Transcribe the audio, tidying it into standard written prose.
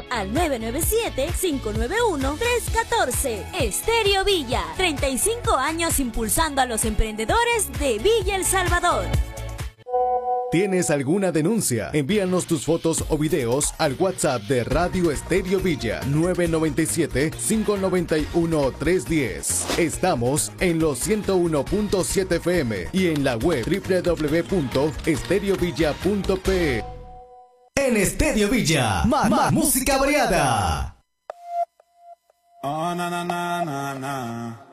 al 997-591-314. Estéreo Villa, 35 años impulsando a los emprendedores de Villa El Salvador. ¿Tienes alguna denuncia? Envíanos tus fotos o videos al WhatsApp de Radio Estéreo Villa 997-591-310. Estamos en los 101.7 FM y en la web www.estereovilla.pe. En Estéreo Villa, más música variada. Oh, na, na, na, na, na.